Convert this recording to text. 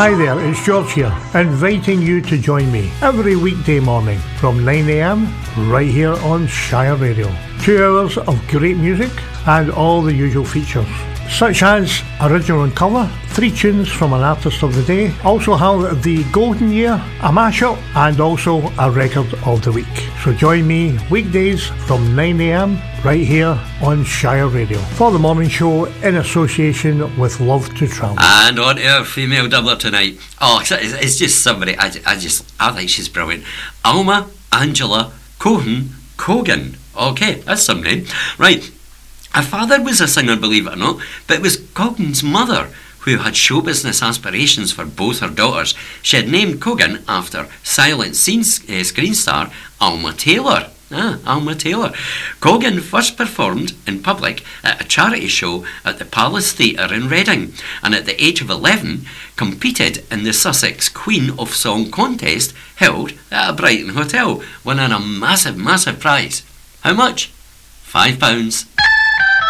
Hi there, it's George here, inviting you to join me every weekday morning from 9am right here on Shire Radio. 2 hours of great music and all the usual features, such as Original and Colour, 3 tunes from an artist of the day, also have the Golden Year, a mashup, and also a record of the week. So join me weekdays from 9am right here on Shire Radio for the morning show in association with Love to Travel. And on our female doubler tonight, it's just somebody, I think she's brilliant. Alma Angela Cogan. Okay, that's some name. Right. Her father was a singer, believe it or not, but it was Cogan's mother who had show business aspirations for both her daughters. She had named Cogan after silent screen star Alma Taylor. Alma Taylor. Cogan first performed in public at a charity show at the Palace Theatre in Reading, and at the age of 11 competed in the Sussex Queen of Song contest held at a Brighton hotel, winning a massive prize. How much? £5.